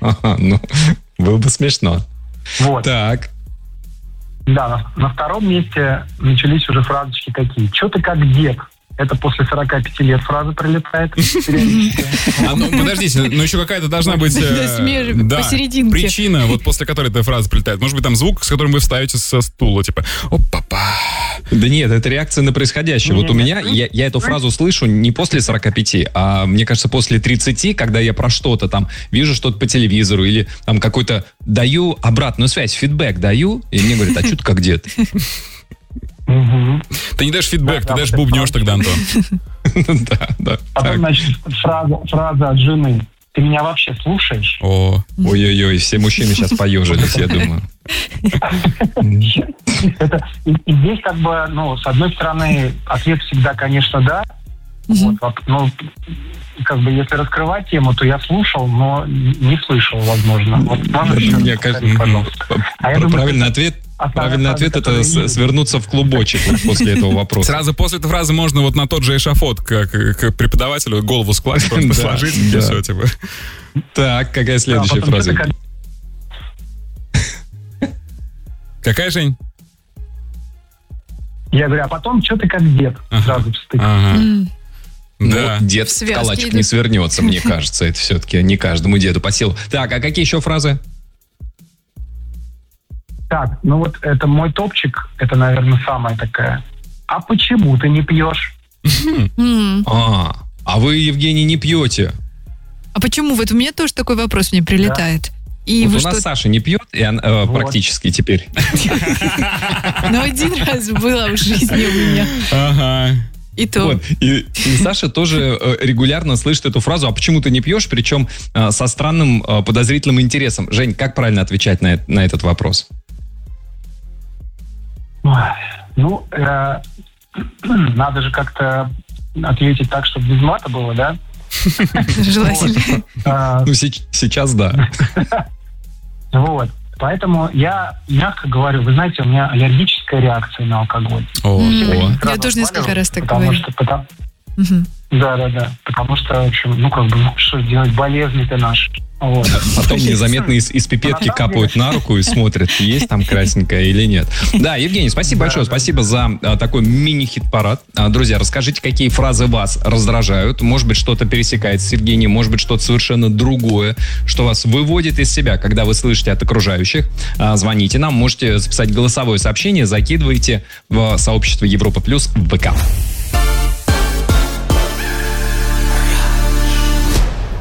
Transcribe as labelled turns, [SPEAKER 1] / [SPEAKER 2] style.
[SPEAKER 1] Ну, было бы смешно.
[SPEAKER 2] Вот.
[SPEAKER 1] Так.
[SPEAKER 2] Да, на втором месте начались уже фразочки такие. «Чё ты как дед?» Это после 45 лет фраза прилетает.
[SPEAKER 3] Ну, подождите, но еще какая-то должна быть
[SPEAKER 4] посерединке.
[SPEAKER 3] Причина, вот после которой эта фраза прилетает. Может быть, там звук, с которым вы вставите со стула, типа «Оп-па-па».
[SPEAKER 1] Да нет, это реакция на происходящее. Вот у меня, я эту фразу слышу не после 45, а, мне кажется, после 30, когда я про что-то там вижу что-то по телевизору или там какой-то даю обратную связь, фидбэк даю, и мне говорят, а что ты как дед?
[SPEAKER 3] Ты не даешь фидбэк, ты даешь бубнёж тогда, Антон.
[SPEAKER 1] Да.
[SPEAKER 2] Потом, значит, фраза от жены. «Ты меня вообще слушаешь?»
[SPEAKER 1] Ой-ой-ой, все мужчины сейчас поежились, я думаю.
[SPEAKER 2] И здесь как бы, ну, с одной стороны, ответ всегда, конечно, да. Вот, но как бы если раскрывать тему, то я слушал, но не слышал, возможно. Вот,
[SPEAKER 1] мне кажется, правильный ответ. Правильный ответ — это свернуться в клубочек после этого вопроса.
[SPEAKER 3] Сразу после этой фразы можно вот на тот же эшафот к преподавателю голову скласть, просто сложить, и все, типа.
[SPEAKER 1] Так, какая следующая фраза?
[SPEAKER 3] Какая, Жень?
[SPEAKER 2] Я говорю, а потом что ты как дед? Сразу встык.
[SPEAKER 1] Да. Дед в калачик не свернется, мне кажется. Это все-таки не каждому деду по силу. Так, а какие еще фразы?
[SPEAKER 2] Так, ну вот это мой топчик, это, наверное, самая такая. А почему ты не пьешь?
[SPEAKER 1] А вы, Евгений, не пьете?
[SPEAKER 4] А почему? Вот у меня тоже такой вопрос мне прилетает. И
[SPEAKER 1] вот у нас Саша не пьет, и она практически теперь.
[SPEAKER 4] Ну, один раз было в жизни у меня.
[SPEAKER 1] Ага.
[SPEAKER 4] И то.
[SPEAKER 1] Вот. И Саша тоже регулярно слышит эту фразу, а почему ты не пьешь, причем со странным подозрительным интересом. Жень, как правильно отвечать на этот вопрос?
[SPEAKER 2] Ну, надо же как-то ответить так, чтобы без мата было, да?
[SPEAKER 4] Желательно.
[SPEAKER 1] Ну, сейчас да.
[SPEAKER 2] Вот. Поэтому я мягко говорю, вы знаете, у меня аллергическая реакция на алкоголь.
[SPEAKER 4] Я тоже несколько раз так говорю.
[SPEAKER 2] Да. Потому что, в общем, ну как бы, что делать, болезни-то наши. Вот.
[SPEAKER 1] Потом незаметно из пипетки капают на руку и смотрят, есть там красненькая или нет. Да, Евгений, спасибо большое. Спасибо за такой мини-хит-парад. Друзья, расскажите, какие фразы вас раздражают. Может быть, что-то пересекается с Евгением, может быть, что-то совершенно другое, что вас выводит из себя, когда вы слышите от окружающих. Звоните нам, можете записать голосовое сообщение, закидывайте в сообщество Европа Плюс в ВК.